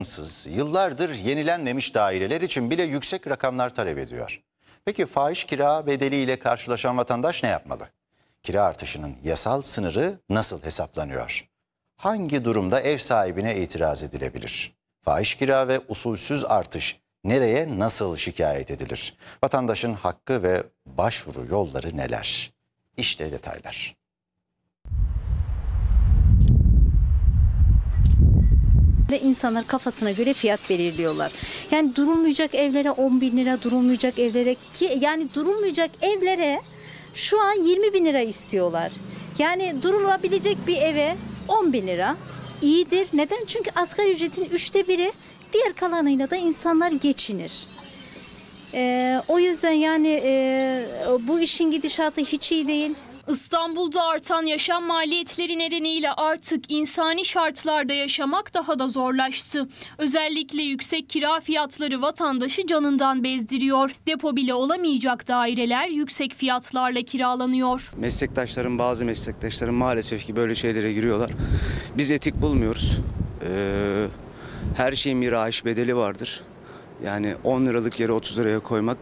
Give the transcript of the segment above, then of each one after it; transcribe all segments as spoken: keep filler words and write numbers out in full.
Yıllardır yenilenmemiş daireler için bile yüksek rakamlar talep ediyor. Peki fahiş kira bedeliyle karşılaşan vatandaş ne yapmalı? Kira artışının yasal sınırı nasıl hesaplanıyor? Hangi durumda ev sahibine itiraz edilebilir? Fahiş kira ve usulsüz artış nereye nasıl şikayet edilir? Vatandaşın hakkı ve başvuru yolları neler? İşte detaylar. Ve insanlar kafasına göre fiyat belirliyorlar. Yani durulmayacak evlere on bin lira, durulmayacak evlere ki yani durulmayacak evlere şu an yirmi bin lira istiyorlar. Yani durulabilecek bir eve on bin lira iyidir. Neden? Çünkü asgari ücretin üçte biri, diğer kalanıyla da insanlar geçinir. Ee, o yüzden yani e, bu işin gidişatı hiç iyi değil. İstanbul'da artan yaşam maliyetleri nedeniyle artık insani şartlarda yaşamak daha da zorlaştı. Özellikle yüksek kira fiyatları vatandaşı canından bezdiriyor. Depo bile olamayacak daireler yüksek fiyatlarla kiralanıyor. Meslektaşlarım, bazı meslektaşlarım maalesef ki böyle şeylere giriyorlar. Biz etik bulmuyoruz. Ee, her şeyin bir rahiç bedeli vardır. Yani on liralık yere otuz liraya koymak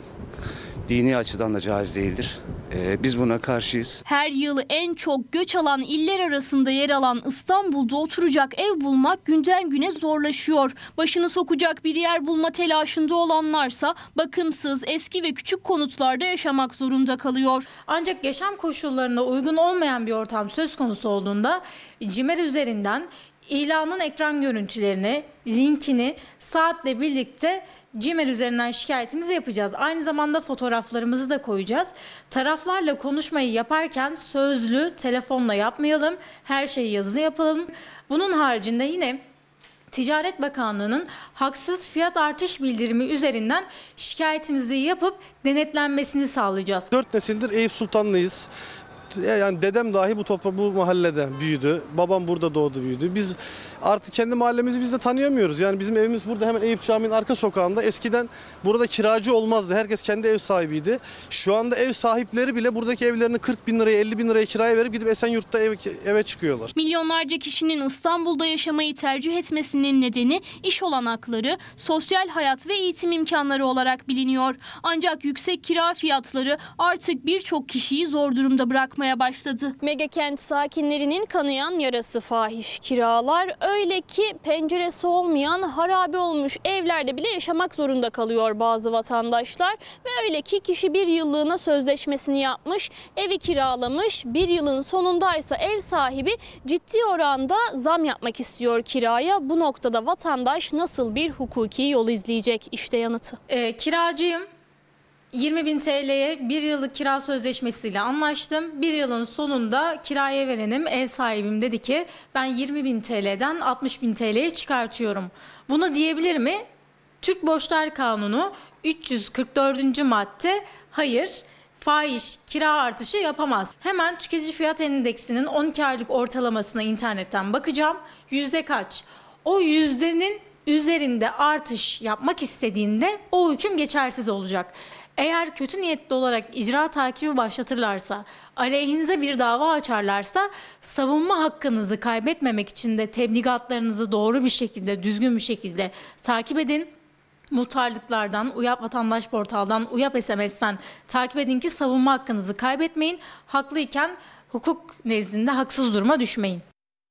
dini açıdan da caiz değildir. Ee, biz buna karşıyız. Her yıl en çok göç alan iller arasında yer alan İstanbul'da oturacak ev bulmak günden güne zorlaşıyor. Başını sokacak bir yer bulma telaşında olanlarsa bakımsız, eski ve küçük konutlarda yaşamak zorunda kalıyor. Ancak yaşam koşullarına uygun olmayan bir ortam söz konusu olduğunda CİMER üzerinden ilanın ekran görüntülerini, linkini saatle birlikte CİMER üzerinden şikayetimizi yapacağız. Aynı zamanda fotoğraflarımızı da koyacağız. Taraflarla konuşmayı yaparken sözlü, telefonla yapmayalım. Her şeyi yazılı yapalım. Bunun haricinde yine Ticaret Bakanlığı'nın haksız fiyat artış bildirimi üzerinden şikayetimizi yapıp denetlenmesini sağlayacağız. Dört nesildir Eyüp Sultanlıyız. Yani dedem dahi bu topra bu mahallede büyüdü. Babam burada doğdu, büyüdü. Biz artık kendi mahallemizi biz de tanıyamıyoruz. Yani bizim evimiz burada hemen Eyüp Camii'nin arka sokağında. Eskiden burada kiracı olmazdı. Herkes kendi ev sahibiydi. Şu anda ev sahipleri bile buradaki evlerini kırk bin liraya, elli bin liraya kiraya verip gidip Esenyurt'ta ev, eve çıkıyorlar. Milyonlarca kişinin İstanbul'da yaşamayı tercih etmesinin nedeni iş olanakları, sosyal hayat ve eğitim imkanları olarak biliniyor. Ancak yüksek kira fiyatları artık birçok kişiyi zor durumda bırakmaya başladı. Megakent sakinlerinin kanayan yarası fahiş kiralar. Öyle ki penceresi olmayan, harabe olmuş evlerde bile yaşamak zorunda kalıyor bazı vatandaşlar. Ve öyle ki kişi bir yıllığına sözleşmesini yapmış, evi kiralamış. Bir yılın sonundaysa ev sahibi ciddi oranda zam yapmak istiyor kiraya. Bu noktada vatandaş nasıl bir hukuki yol izleyecek? İşte yanıtı. E, kiracıyım. yirmi bin T L'ye bir yıllık kira sözleşmesiyle anlaştım. Bir yılın sonunda kiraya verenim, ev sahibim dedi ki ben yirmi bin T L'den altmış bin T L'ye çıkartıyorum. Bunu diyebilir mi? Türk Borçlar Kanunu üç yüz kırk dördüncü madde hayır, fahiş kira artışı yapamaz. Hemen tüketici fiyat endeksinin on iki aylık ortalamasına internetten bakacağım. Yüzde kaç? O yüzdenin üzerinde artış yapmak istediğinde o hüküm geçersiz olacak. Eğer kötü niyetli olarak icra takibi başlatırlarsa, aleyhinize bir dava açarlarsa savunma hakkınızı kaybetmemek için de tebligatlarınızı doğru bir şekilde, düzgün bir şekilde takip edin. Muhtarlıklardan, UYAP Vatandaş Portal'dan, UYAP S M S'ten takip edin ki savunma hakkınızı kaybetmeyin. Haklıyken hukuk nezdinde haksız duruma düşmeyin.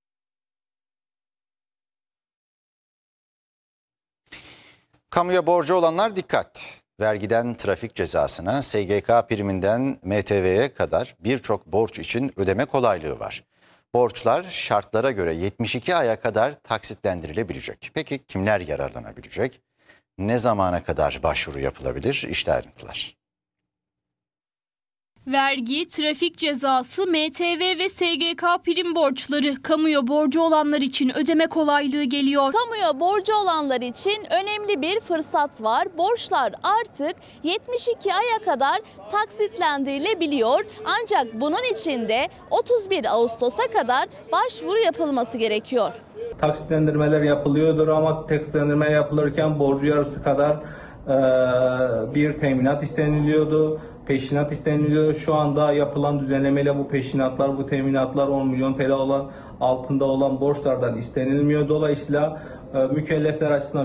Kamuya borcu olanlar dikkat. Vergiden trafik cezasına, S G K priminden M T V'ye kadar birçok borç için ödeme kolaylığı var. Borçlar şartlara göre yetmiş iki aya kadar taksitlendirilebilecek. Peki kimler yararlanabilecek? Ne zamana kadar başvuru yapılabilir? İşte ayrıntılar. Vergi, trafik cezası, M T V ve S G K prim borçları kamuya borcu olanlar için ödeme kolaylığı geliyor. Kamuya borcu olanlar için önemli bir fırsat var. Borçlar artık yetmiş iki aya kadar taksitlendirilebiliyor. Ancak bunun için de otuz bir Ağustos'a kadar başvuru yapılması gerekiyor. Taksitlendirmeler yapılıyordur ama taksitlendirme yapılırken borcu yarısı kadar e, bir teminat isteniliyordu. Peşinat isteniliyor. Şu anda yapılan düzenlemeyle bu peşinatlar, bu teminatlar on milyon T L olan altında olan borçlardan istenilmiyor. Dolayısıyla e, mükellefler açısından